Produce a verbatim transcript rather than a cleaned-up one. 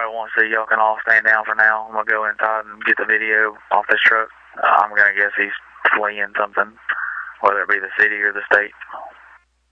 everybody wants to, y'all can all stand down for now. I'm going to go inside and get the video off this truck. Uh, I'm going to guess he's fleeing something, whether it be the city or the state.